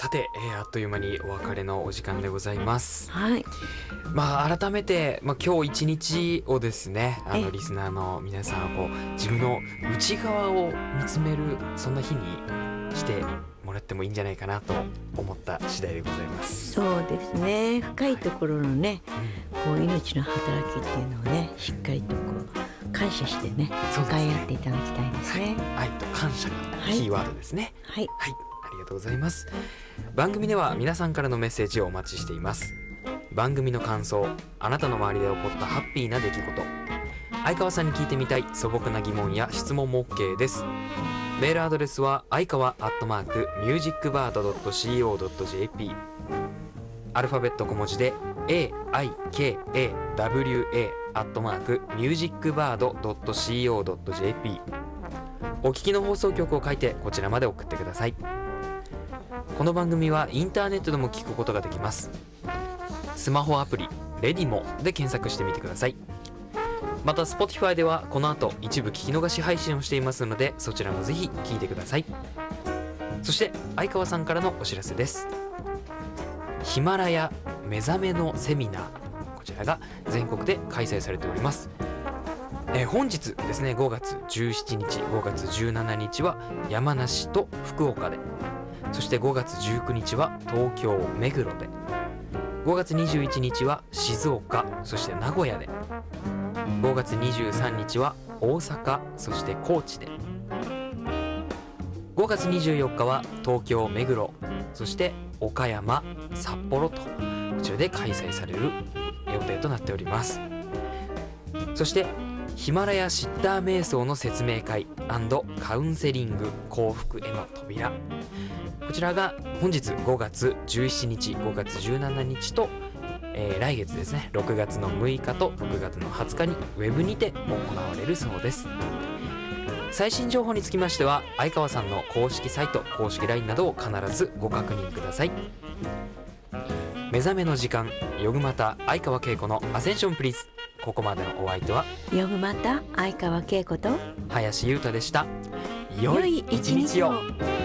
さて、あっという間にお別れのお時間でございます。 はい。 改めて、今日一日をですね、リスナーの皆さんは自分の内側を見つめる、そんな日にしてもらってもいいんじゃないかなと思った次第でございます。 そうですね、深いところのね、命の働きっていうのをね、しっかりと感謝してね、向かい合っていただきたいですね。 愛と感謝がキーワードですね。 はい、 ありがとうございます。番組では皆さんからのメッセージをお待ちしています。番組の感想、あなたの周りで起こったハッピーな出来事、相川さんに聞いてみたい素朴な疑問や質問も OK です。メールアドレスは相川@musicbird.co.jp、 アルファベット小文字で aikawa@musicbird.co.jp、 お聞きの放送局を書いてこちらまで送ってください。この番組はインターネットでも聞くことができます。スマホアプリレディモで検索してみてください。また Spotify ではこの後一部聞き逃し配信をしていますので、そちらもぜひ聞いてください。そして相川さんからのお知らせです。ヒマラヤ目覚めのセミナー、こちらが全国で開催されております。本日ですね、5月17日5月17日は山梨と福岡で、そして5月19日は東京目黒で、5月21日は静岡、そして名古屋で、5月23日は大阪、そして高知で、5月24日は東京目黒、そして岡山、札幌と、こちらで開催される予定となっております。そしてヒマラヤシッター瞑想の説明会&カウンセリング幸福への扉、こちらが本日5月17日5月17日と、来月ですね6月の6日と6月の20日にウェブにて行われるそうです。最新情報につきましては相川さんの公式サイト、公式 LINE などを必ずご確認ください。目覚めの時間、ヨグマタ相川恵子のアセンションプリーズ。ここまでのお相手はヨグマタ相川恵子と林優太でした。良い一日を。